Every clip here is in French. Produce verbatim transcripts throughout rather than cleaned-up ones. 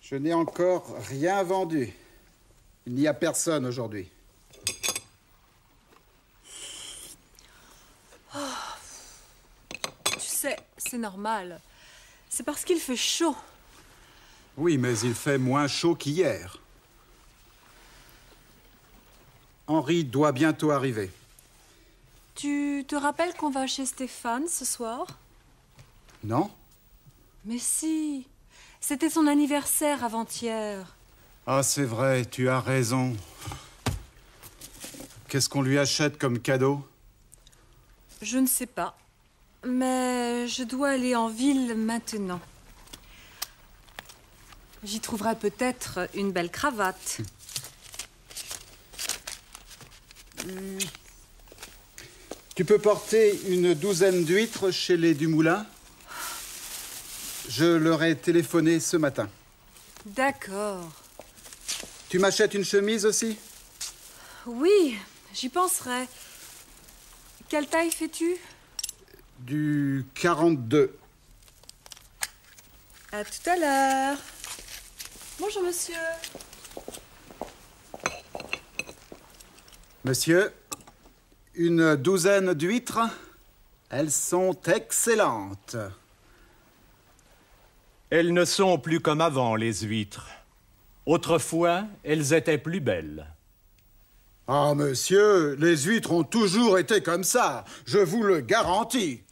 Je n'ai encore rien vendu. Il n'y a personne aujourd'hui. Oh. Tu sais, c'est normal. C'est parce qu'il fait chaud. Oui, mais il fait moins chaud qu'hier. Henri doit bientôt arriver. Tu te rappelles qu'on va chez Stéphane ce soir? Non? Mais si. C'était son anniversaire avant-hier. Ah, c'est vrai, tu as raison. Qu'est-ce qu'on lui achète comme cadeau? Je ne sais pas. Mais je dois aller en ville maintenant. J'y trouverai peut-être une belle cravate. Mmh. Tu peux porter une douzaine d'huîtres chez les Dumoulin? Je leur ai téléphoné ce matin. D'accord. Tu m'achètes une chemise aussi? Oui, j'y penserai. Quelle taille fais-tu? Du quarante-deux. À tout à l'heure. Bonjour, monsieur. Monsieur, une douzaine d'huîtres. Elles sont excellentes. Elles ne sont plus comme avant, les huîtres. Autrefois, elles étaient plus belles. Ah, monsieur, les huîtres ont toujours été comme ça, je vous le garantis.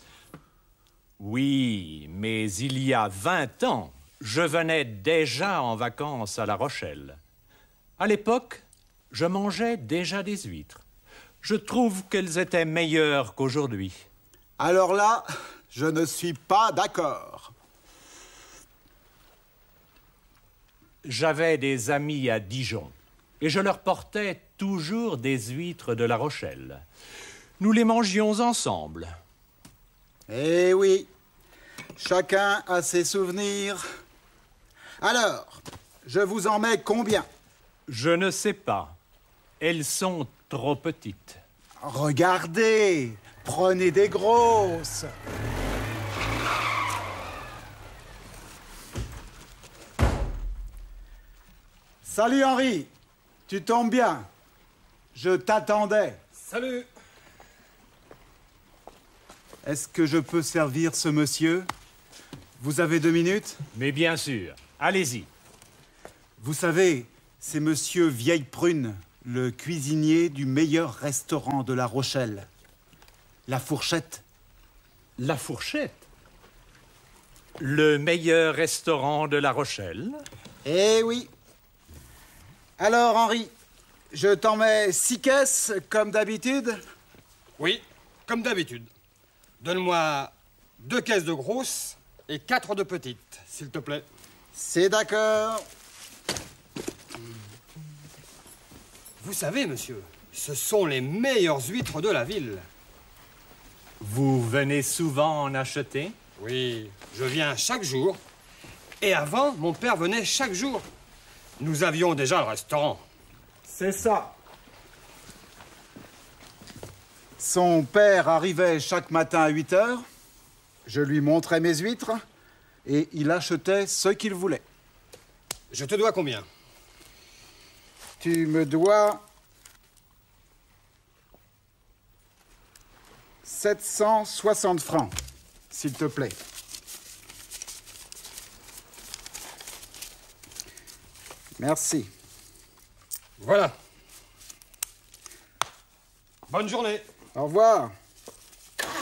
Oui, mais il y a vingt ans, je venais déjà en vacances à La Rochelle. À l'époque, je mangeais déjà des huîtres. Je trouve qu'elles étaient meilleures qu'aujourd'hui. Alors là, je ne suis pas d'accord. J'avais des amis à Dijon et je leur portais toujours des huîtres de La Rochelle. Nous les mangions ensemble. Eh oui, chacun a ses souvenirs. Alors, je vous en mets combien? Je ne sais pas. Elles sont trop petites. Regardez, prenez des grosses. Salut Henri, tu tombes bien. Je t'attendais. Salut. Est-ce que je peux servir ce monsieur? Vous avez deux minutes? Mais bien sûr, allez-y. Vous savez, c'est monsieur Vieille Prune, le cuisinier du meilleur restaurant de La Rochelle. La Fourchette. La Fourchette? Le meilleur restaurant de La Rochelle? Eh oui. Alors, Henri, je t'en mets six caisses, comme d'habitude? Oui, comme d'habitude. Donne-moi deux caisses de grosses et quatre de petites, s'il te plaît. C'est d'accord. Vous savez, monsieur, ce sont les meilleures huîtres de la ville. Vous venez souvent en acheter? Oui, je viens chaque jour. Et avant, mon père venait chaque jour. Nous avions déjà le restaurant. C'est ça. Son père arrivait chaque matin à huit heures. Je lui montrais mes huîtres et il achetait ce qu'il voulait. Je te dois combien? Tu me dois sept cent soixante francs, s'il te plaît. Merci. Voilà. Bonne journée. Au revoir.